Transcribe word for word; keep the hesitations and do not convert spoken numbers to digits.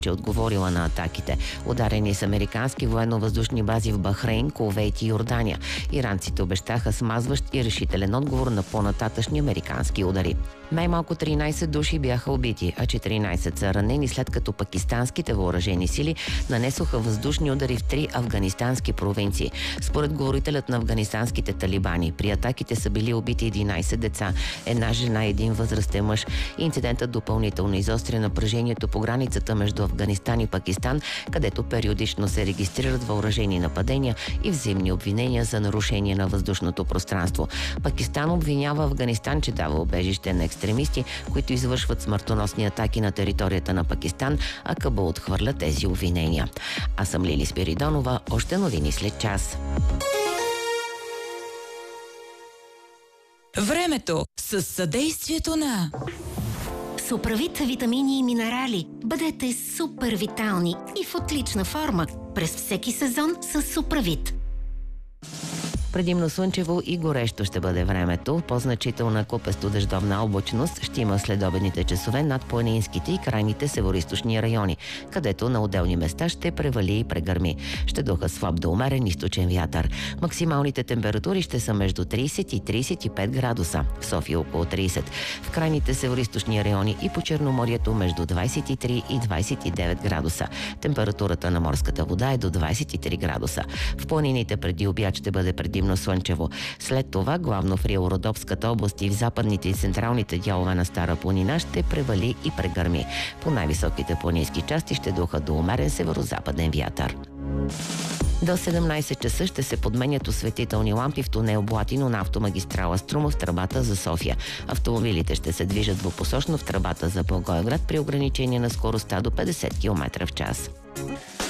че е отговорила на атаките. Ударени с американски военно-въздушни бази в Бахрейн, Кувейт и Йордания. Иранците обещаха смазващ и решителен отговор на по-нататъчни американски удари. Най-малко тринайсет души бяха убити, а четиринайсет са ранени, след като пакистанските въоръжени сили нанесоха въздушни удари в три афганистански провинции. Според говорителят на афганистанските талибани, при атаките са били убити единайсет деца, една жена и един възрастен мъж. Инцидентът допълнително изостря напрежението по границата между Афганистан и Пакистан, където периодично се регистрират въоръжени нападения и взаимни обвинения за нарушение на въздушното пространство. Пакистан обвинява Афганистан, че дава убежище на екстремисти, които извършват смъртоносни атаки на територията на Пакистан, а Кабул отхвърля тези обвинения. Аз съм Лили Спиридонова, още новини след час. Времето с съдействието на Суправит витамини и минерали. Бъдете супер витални и в отлична форма през всеки сезон с Суправит. Предимно слънчево и горещо ще бъде времето. По-значителна купесто-дъждовна облачност ще има следобедните часове над планинските и крайните североизточни райони, където на отделни места ще превали и прегърми. Ще духа слаб до умерен източен вятър. Максималните температури ще са между трийсет и трийсет и пет градуса. В София около трийсет. В крайните североизточни райони и по Черноморието между двайсет и три и двайсет и девет градуса. Температурата на морската вода е до двайсет и три градуса. В планините преди обяд ще бъде преди слънчево. След това, главно в Рило-Родопската област и в западните и централните дялове на Стара планина ще превали и прегърми. По най-високите планински части ще духа до умерен северо-западен вятър. До седемнайсет часа ще се подменят осветителни лампи в тунел Блатино на автомагистрала Струма в тръбата за София. Автомобилите ще се движат двупосочно в тръбата за Благоевград при ограничение на скоростта до петдесет километра в час.